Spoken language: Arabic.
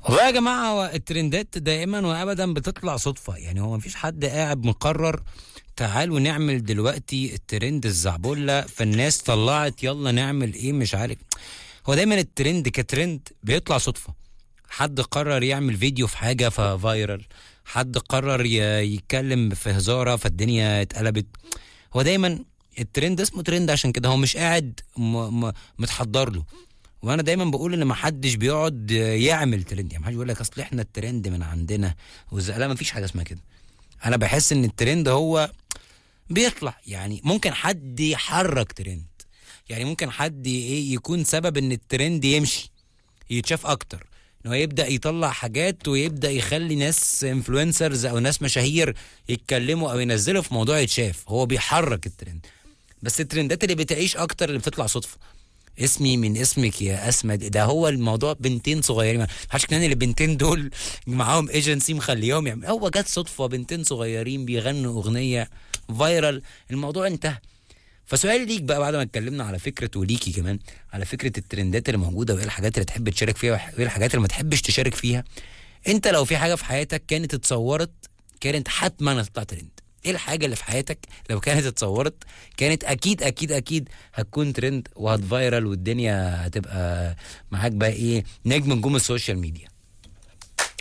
والله يا جماعة، هو الترندات دائما وابدا بتطلع صدفة. يعني هو مفيش حد قاعد مقرر تعالوا نعمل دلوقتي الترند الزعبولة فالناس طلعت يلا نعمل ايه مش عارف. هو دايما الترند كترند بيطلع صدفة. حد قرر يعمل فيديو في حاجة ففايرل، حد قرر يتكلم في هزارة فالدنيا اتقلبت. هو دايما الترند اسمه ترند عشان كده، هو مش قاعد متحضر له. وانا دايما بقول ان ما حدش بيقعد يعمل ترند. يعني ما حدش بيقول لك اصل احنا الترند من عندنا لا، ما فيش حاجه اسمها كده. انا بحس ان الترند هو بيطلع. يعني ممكن حد يحرك ترند، يعني ممكن حد ايه يكون سبب ان الترند يمشي يتشاف اكتر، ان هو يبدا يطلع حاجات ويبدا يخلي ناس انفلونسرز او ناس مشاهير يتكلموا او ينزلوا في موضوع يتشاف. هو بيحرك الترند. بس الترندات اللي بتعيش اكتر اللي بتطلع صدفه. اسمي من اسمك يا اسمد، ده هو الموضوع. بنتين صغيرين، ما حدش كان البنتين دول معاهم ايجنسي مخليهم يعني، هو جت صدفه بنتين صغيرين بيغنوا اغنيه فايرال، الموضوع انتهى. فسؤالي ليك بقى بعد ما اتكلمنا على فكره، وليكي كمان على فكره الترندات اللي موجوده وايه الحاجات اللي تحب تشارك فيها وايه الحاجات اللي ما تحبش تشارك فيها، انت لو في حاجه في حياتك كانت اتصورت كانت حتما هتطلع ترند، ايه الحاجه اللي في حياتك لو كانت اتصورت كانت اكيد اكيد اكيد هتكون ترند وهتفايرل والدنيا هتبقى معاك بقى ايه، نجم نجوم السوشيال ميديا؟